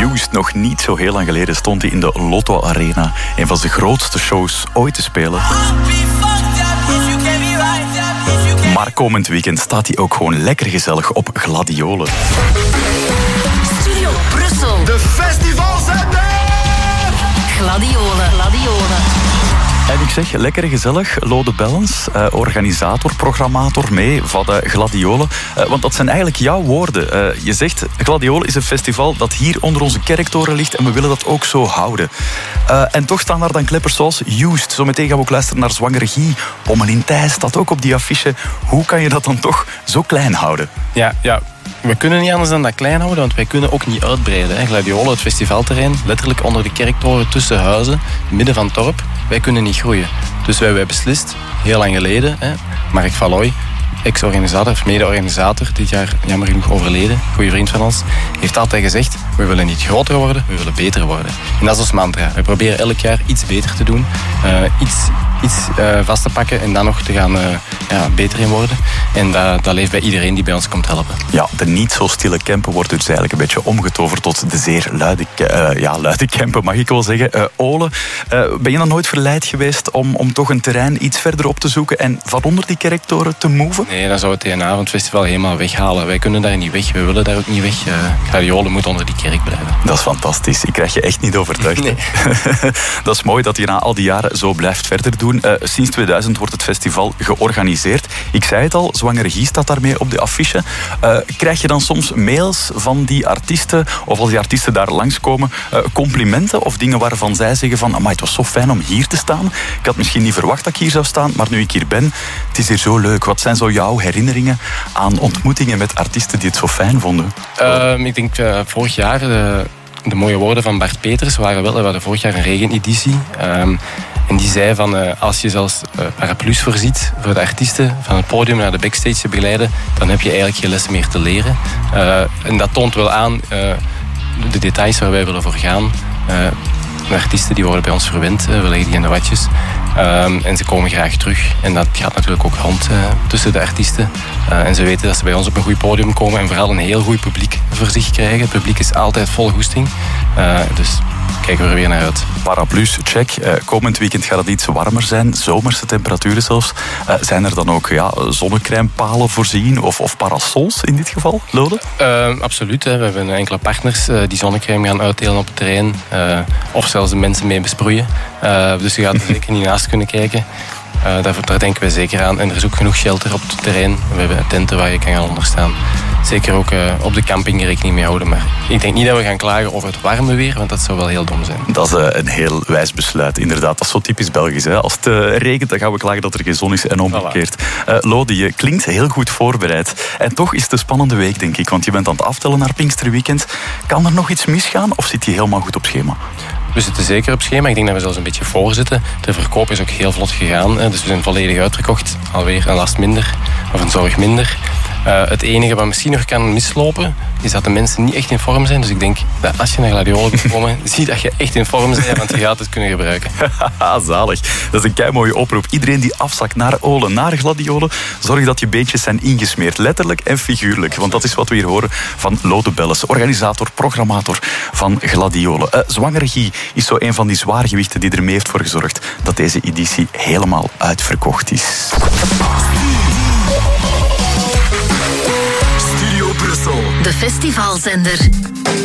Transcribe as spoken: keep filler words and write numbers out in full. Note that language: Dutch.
Used, nog niet zo heel lang geleden stond hij in de Lotto Arena. Een van zijn grootste shows ooit te spelen. Maar komend weekend staat hij ook gewoon lekker gezellig op Gladiolen. Studio Brussel. De festivalzender! Gladiolen. Gladiolen. En ik zeg, lekker gezellig, Lode Bellens, uh, organisator, programmator mee van uh, Gladiolen. Uh, want dat zijn eigenlijk jouw woorden. Uh, je zegt, Gladiolen is een festival dat hier onder onze kerktoren ligt en we willen dat ook zo houden. Uh, en toch staan daar dan kleppers zoals Used. Zometeen gaan we ook luisteren naar Zwangere Guy. Pommelien Thijs staat ook op die affiche. Hoe kan je dat dan toch zo klein houden? Ja, ja. We kunnen niet anders dan dat klein houden, want wij kunnen ook niet uitbreiden. Hè. Gladiolen, het festivalterrein, letterlijk onder de kerktoren tussen huizen, midden van het dorp. Wij kunnen niet groeien. Dus wij hebben beslist, heel lang geleden, hè, Mark Valoy, ex-organisator, of mede-organisator, dit jaar jammer genoeg overleden, goede vriend van ons, heeft altijd gezegd, we willen niet groter worden, we willen beter worden. En dat is ons mantra. We proberen elk jaar iets beter te doen, uh, iets, iets uh, vast te pakken en dan nog te gaan uh, ja, beter in worden. En dat, dat leeft bij iedereen die bij ons komt helpen. Ja, de niet zo stille Kempen wordt dus eigenlijk een beetje omgetoverd tot de zeer luide, uh, ja, luide Kempen, mag ik wel zeggen. Uh, Ole, uh, ben je dan nooit verleid geweest om, om toch een terrein iets verder op te zoeken en van onder die kerktoren te moven? Nee, dan zou het D N A van het festival helemaal weghalen. Wij kunnen daar niet weg, we willen daar ook niet weg. Uh, Gladiolen moet onder die kerk blijven. Dat is fantastisch. Ik krijg je echt niet overtuigd. Nee. Dat is mooi dat je na al die jaren zo blijft verder doen. Uh, sinds tweeduizend wordt het festival georganiseerd. Ik zei het al, Zwangere Guy staat daarmee op de affiche. Uh, krijg je dan soms mails van die artiesten, of als die artiesten daar langskomen, uh, complimenten of dingen waarvan zij zeggen van, amai, het was zo fijn om hier te staan. Ik had misschien niet verwacht dat ik hier zou staan, maar nu ik hier ben, het is hier zo leuk. Wat zijn zo jouw herinneringen aan ontmoetingen met artiesten die het zo fijn vonden? Uh, ik denk uh, vorig jaar, de, de mooie woorden van Bart Peters waren wel, we hadden vorig jaar een regeneditie. Um, en die zei van, uh, als je zelfs uh, paraplu's voorziet voor de artiesten van het podium naar de backstage te begeleiden, dan heb je eigenlijk geen lessen meer te leren. Uh, en dat toont wel aan uh, de details waar wij willen voor gaan. Uh, de artiesten die worden bij ons verwend, uh, we leggen die in de watjes. Um, en ze komen graag terug. En dat gaat natuurlijk ook rond uh, tussen de artiesten. Uh, en ze weten dat ze bij ons op een goed podium komen en vooral een heel goed publiek voor zich krijgen. Het publiek is altijd vol goesting. Uh, dus kijken we er weer naar uit. Paraplu's, check. Uh, komend weekend gaat het iets warmer zijn. Zomerse temperaturen zelfs. Uh, zijn er dan ook ja, zonnecrèmepalen voorzien? Of, of parasols in dit geval, Lode? Uh, absoluut. Hè. We hebben enkele partners uh, die zonnecrème gaan uitdelen op het terrein. Uh, of zelfs de mensen mee besproeien. Uh, dus je gaat er zeker niet naast kunnen kijken. Uh, daar, daar denken we zeker aan. En er is ook genoeg shelter op het terrein. We hebben tenten waar je kan gaan onderstaan. Zeker ook uh, op de camping rekening mee houden. Maar ik denk niet dat we gaan klagen over het warme weer, want dat zou wel heel dom zijn. Dat is uh, een heel wijs besluit, inderdaad. Dat is zo typisch Belgisch. Hè? Als het uh, regent, dan gaan we klagen dat er geen zon is en omgekeerd. Voilà. Uh, Lode, je klinkt heel goed voorbereid. En toch is het een spannende week, denk ik. Want je bent aan het aftellen naar Pinksterweekend. Kan er nog iets misgaan of zit je helemaal goed op schema? We zitten zeker op schema. Ik denk dat we zelfs een beetje voor zitten. De verkoop is ook heel vlot gegaan. Dus we zijn volledig uitverkocht. Alweer een last minder. Of een zorg minder. Uh, het enige wat misschien nog kan mislopen, is dat de mensen niet echt in vorm zijn. Dus ik denk dat als je naar Gladiolen moet komen, zie dat je echt in vorm bent, want je gaat het kunnen gebruiken. Zalig. Dat is een keimooie oproep. Iedereen die afzakt naar Olen, naar Gladiolen, zorg dat je beentjes zijn ingesmeerd. Letterlijk en figuurlijk. Want dat is wat we hier horen van Lode Bellens, organisator, programmator van Gladiolen. Uh, Zwangere Guy is zo een van die zwaargewichten die ermee heeft voor gezorgd dat deze editie helemaal uitverkocht is. De festivalzender.